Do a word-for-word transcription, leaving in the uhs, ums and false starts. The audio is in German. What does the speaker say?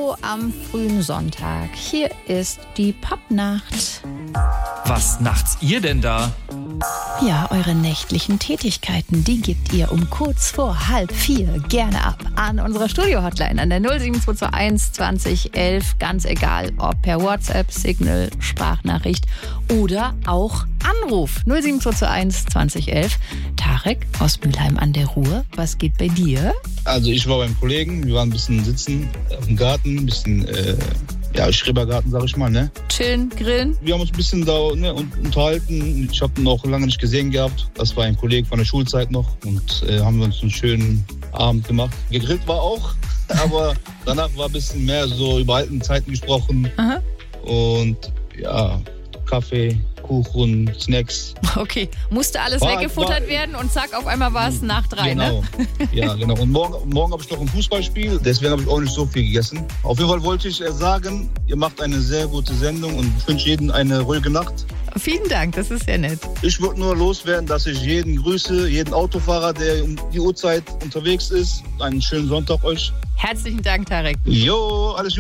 Hallo am frühen Sonntag. Hier ist die Pappnacht. Was nachts ihr denn da? Ja, eure nächtlichen Tätigkeiten, die gebt ihr um kurz vor halb vier gerne ab an unserer Studio-Hotline an der null sieben zwei zwei eins zwanzig elf. Ganz egal, ob per WhatsApp, Signal, Sprachnachricht oder auch Anruf. null sieben zwei zwei eins zwanzig elf. Tarek aus Mülheim an der Ruhr, was geht bei dir? Also ich war beim Kollegen, wir waren ein bisschen sitzen im Garten, ein bisschen, äh, ja, Schrebergarten, sag ich mal, ne? Chillen, grillen? Wir haben uns ein bisschen da ne, unterhalten. Ich habe ihn auch lange nicht gesehen gehabt. Das war ein Kollege von der Schulzeit noch und äh, haben wir uns einen schönen Abend gemacht. Gegrillt war auch, aber danach war ein bisschen mehr so über alten Zeiten gesprochen. Aha. Und ja, Kaffee, Kuchen, Snacks. Okay, musste alles War- weggefuttert war- werden und zack, auf einmal war es nach drei, Genau, ne? ja, genau. Und morgen, morgen habe ich noch ein Fußballspiel, deswegen habe ich auch nicht so viel gegessen. Auf jeden Fall wollte ich äh, sagen, ihr macht eine sehr gute Sendung und ich wünsche jedem eine ruhige Nacht. Vielen Dank, das ist sehr nett. Ich würde nur loswerden, dass ich jeden grüße, jeden Autofahrer, der um die Uhrzeit unterwegs ist. Einen schönen Sonntag euch. Herzlichen Dank, Tarek. Jo, alles gut.